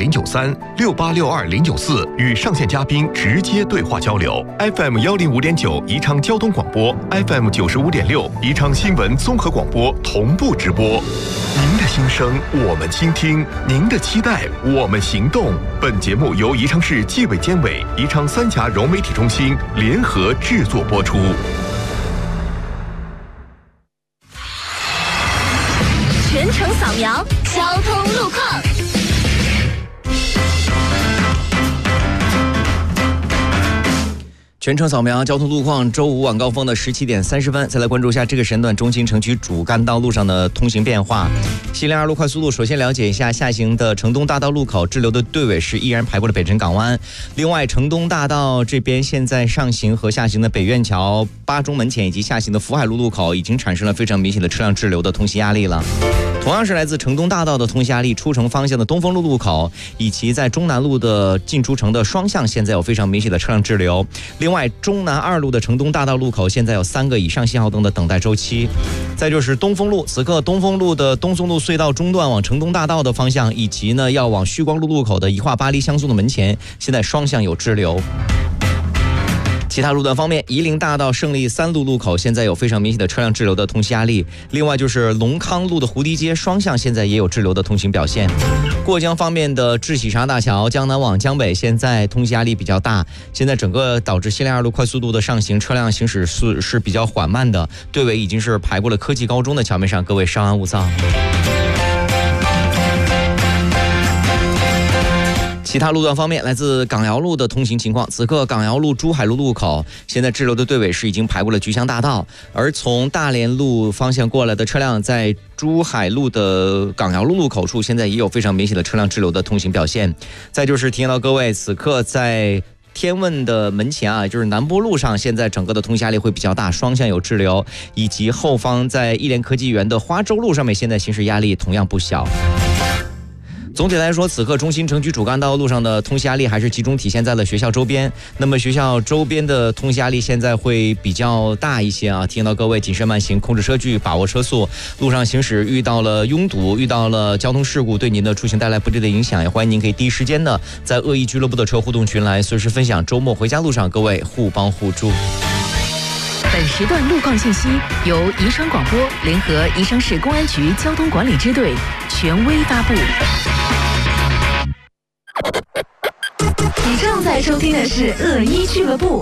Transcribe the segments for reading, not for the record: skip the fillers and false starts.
6862-093、6862-094，与上线嘉宾直接对话交流。FM 105.9宜昌交通广播， FM 95.6宜昌新闻综合广播同步直播。您的心声我们倾听，您的期待我们行动。本节目由宜昌市纪委监委、宜昌三峡融媒体中心联合制作播出。 全程扫描交通路况。 全程扫描交通路况，周五晚高峰的17点30分，再来关注一下这个时间段中心城区主干道路上的通行变化。西连2路快速路，首先了解一下下行的城东大道路口滞留的队尾是依然排过了北辰港湾。另外，城东大道这边现在上行和下行的北苑桥、八中门前以及下行的福海路路口已经产生了非常明显的车辆滞留的通行压力了。同样是来自城东大道的通行压力，出城方向的东风路路口以及在中南路的进出城的双向现在有非常明显的车辆滞留。另外，中南2路的城东大道路口现在有3个以上信号灯的等待周期。再就是东风路，此刻东风路的东松路隧道中段往城东大道的方向，以及呢要往旭光路路口的宜化巴黎香颂的门前，现在双向有滞留。其他路段方面，夷陵大道胜利3路路口现在有非常明显的车辆滞留的通行压力。另外就是龙康路的蝴蝶街双向现在也有滞留的通行表现。过江方面的智喜沙大桥江南往江北现在通行压力比较大，现在整个导致西连2路快速路的上行车辆行驶是比较缓慢的，队尾已经是排过了科技高中的桥面上，各位稍安勿躁。其他路段方面，来自港瑶路的通行情况，此刻港瑶路珠海路路口现在滞留的队尾是已经排过了菊香大道，而从大连路方向过来的车辆在珠海路的港瑶路路口处现在也有非常明显的车辆滞留的通行表现。再就是提醒到各位，此刻在天问的门前啊，就是南波路上，现在整个的通行压力会比较大，双向有滞留，以及后方在一联科技园的花洲路上面，现在行驶压力同样不小。总体来说，此刻中心城区主干道路上的通行压力还是集中体现在了学校周边。那么学校周边的通行压力现在会比较大一些啊，提醒到各位谨慎慢行，控制车距，把握车速。路上行驶遇到了拥堵，遇到了交通事故，对您的出行带来不利的影响，也欢迎您可以第一时间的在恶意俱乐部的车互动群来随时分享。周末回家路上，各位互帮互助。 本时段路况信息由宜昌广播联合宜昌市公安局交通管理支队权威发布。你正在收听的是恶意俱乐部。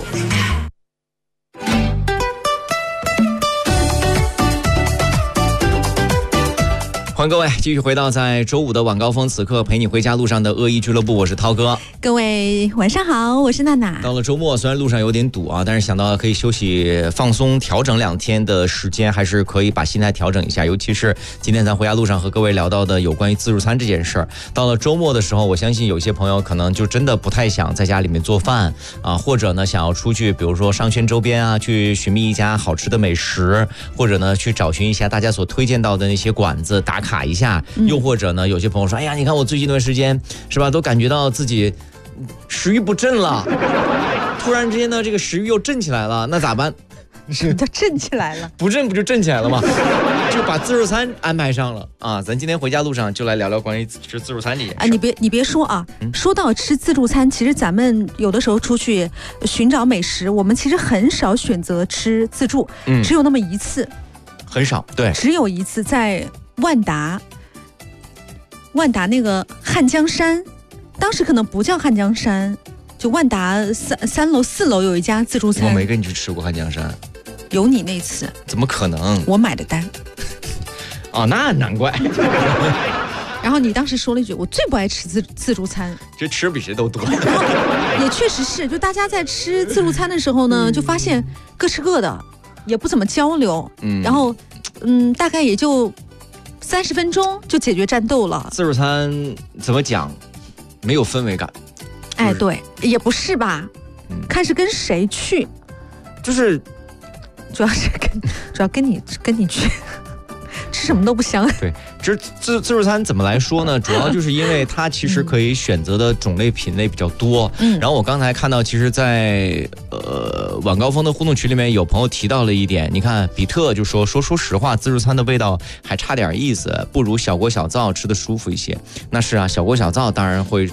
欢迎各位继续回到在周五的晚高峰，此刻陪你回家路上的恶意俱乐部，我是涛哥。 各位晚上好，我是娜娜。 到了周末，虽然路上有点堵啊，但是想到可以休息放松调整2天的时间，还是可以把心态调整一下。尤其是今天咱回家路上和各位聊到的有关于自助餐这件事儿，到了周末的时候，我相信有些朋友可能就真的不太想在家里面做饭啊，或者呢想要出去，比如说商圈周边啊，去寻觅一家好吃的美食，或者呢去找寻一下大家所推荐到的那些馆子打卡一下，又或者呢有些朋友说，哎呀，你看我最近一段时间是吧，都感觉到自己食欲不振了，突然之间呢这个食欲又振起来了，那咋办？ 什么叫振起来了？ 不振不就振起来了吗？就把自助餐安排上了啊！咱今天回家路上就来聊聊关于吃自助餐这件事。 啊，你别说啊，说到吃自助餐，其实咱们有的时候出去寻找美食，我们其实很少选择吃自助，只有那么一次， 很少，对， 只有一次在万达那个汉江山，当时可能不叫汉江山，就万达3楼4楼有一家自助餐。 我没跟你去吃过汉江山， 有你那次， 怎么可能？ 我买的单。 哦，那难怪。 然后你当时说了一句：“我最不爱吃自助餐。” 这吃比谁都多。 也确实是，就大家在吃自助餐的时候呢，就发现各吃各的，也不怎么交流。然后，大概也就30分钟就解决战斗了。 自助餐怎么讲？没有氛围感。 哎，对，也不是吧？看是跟谁去， 就是主要跟你去。吃什么都不香。 对，这自助餐怎么来说呢？主要就是因为它其实可以选择的种类品类比较多。然后我刚才看到，其实在晚高峰的互动群里面有朋友提到了一点，你看比特就说实话，自助餐的味道还差点意思，不如小锅小灶吃的舒服一些。那是啊，小锅小灶当然会